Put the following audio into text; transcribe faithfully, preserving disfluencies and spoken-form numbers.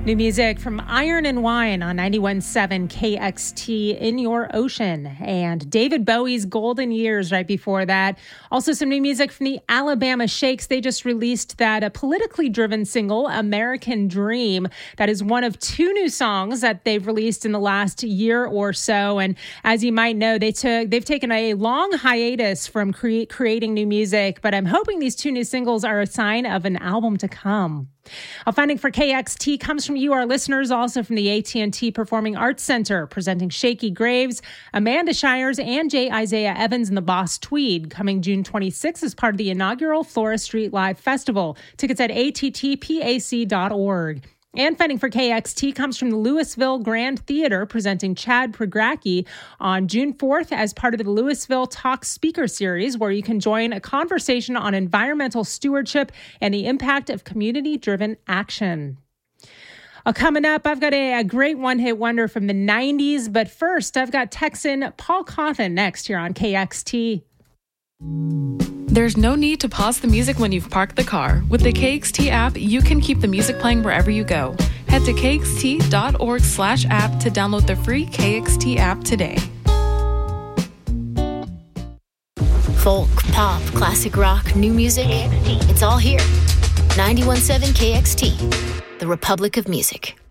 New music from Iron and Wine on ninety-one point seven K X T in your ocean. And David Bowie's Golden Years right before that. Also some new music from the Alabama Shakes. They just released that a politically driven single, American Dream. That is one of two new songs that they've released in the last year or so. And as you might know, they took, they've taken a long hiatus from cre- creating new music. But I'm hoping these two new singles are a sign of an album to come. Our funding for K X T comes from you, our listeners, also from the A T and T Performing Arts Center, presenting Shaky Graves, Amanda Shires, and J. Isaiah Evans in the Boss Tweed, coming June twenty-sixth as part of the inaugural Flora Street Live Festival. Tickets at A T T P A C dot org. And funding for K X T comes from the Louisville Grand Theater, presenting Chad Pregracki on June fourth as part of the Louisville Talk Speaker Series, where you can join a conversation on environmental stewardship and the impact of community-driven action. Uh, coming up, I've got a, a great one-hit wonder from the nineties, but first, I've got Texan Paul Cauthen next here on K X T. There's no need to pause the music when you've parked the car. With the K X T app, you can keep the music playing wherever you go. Head to K X T dot org slash app to download the free K X T app today. Folk, pop, classic rock, new music, it's all here. ninety-one point seven K X T, the Republic of Music.